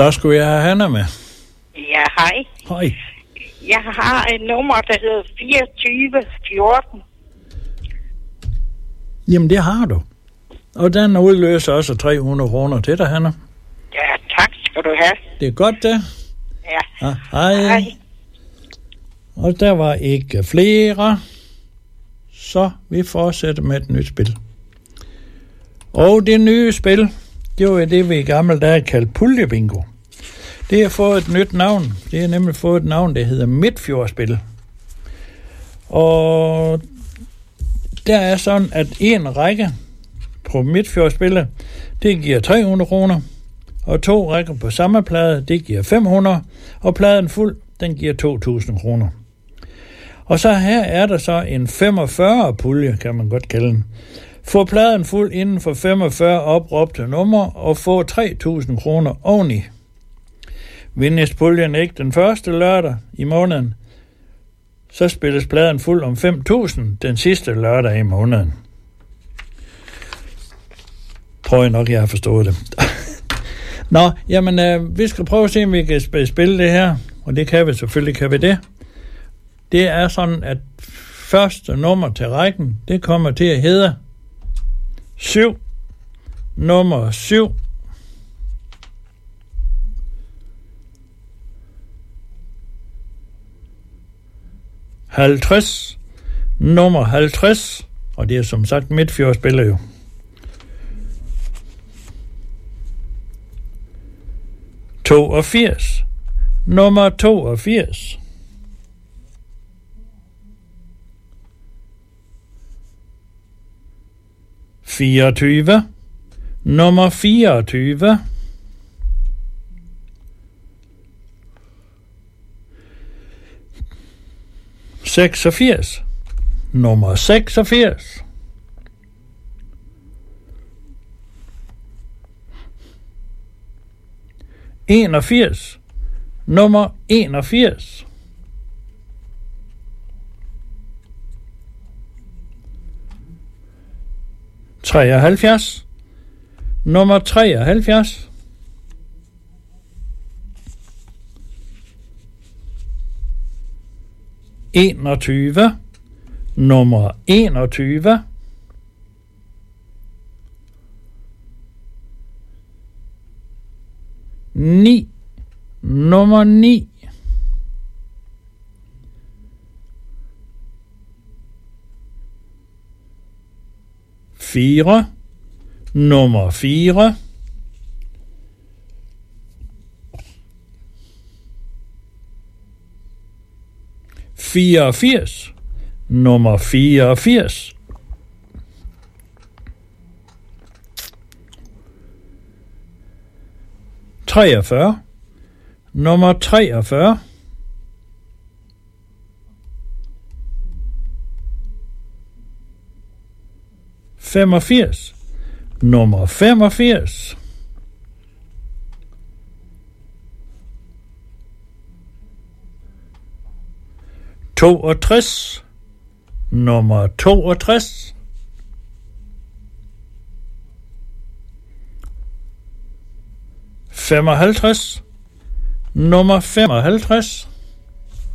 Så skulle jeg have Hanna med. Ja, hej. Hej. Jeg har et nummer, der hedder 2414. Jamen, det har du. Og den udløser også 300 kroner til dig, Hanna. Ja, tak skal du have. Det er godt, det. Ja. Hej. Og der var ikke flere, så vi fortsætter med et nyt spil. Og det nye spil, det var det, vi i gamle dage kaldte puljebingo. Det har fået et nyt navn. Det har nemlig fået et navn, der hedder Midtfjordspil. Og der er sådan, at en række på Midtfjordspillet, det giver 300 kroner. Og 2 rækker på samme plade, det giver 500. Og pladen fuld, den giver 2.000 kroner. Og så her er der så en 45 pulje, kan man godt kalde den. Få pladen fuld inden for 45 opråbte nummer og få 3.000 kroner oveni. Vindes puljen ikke den første lørdag i måneden, så spilles pladen fuld om 5.000 den sidste lørdag i måneden. Tror jeg nok, jeg har forstået det. Nå, jamen, vi skal prøve at se, om vi kan spille det her, og det kan vi selvfølgelig, kan vi det. Det er sådan, at første nummer til rækken, det kommer til at hedde 7. Nummer 7. ...50... nummer 50... ...og det er som sagt Midtfjordspiller jo... ...82... ...nummer 82... ...24... ...nummer 24... ...86... ...nummer 86... ...81... ...nummer 81... ...73... ...nummer 73... ...21... ...nummer 21... ...9... ...nummer 9... ...4... ...nummer 4... ...84... ...nummer 84... ...43... ...nummer 43... ...85... ...nummer 85... ...62... ...nummer 62... ...55... ...nummer 55...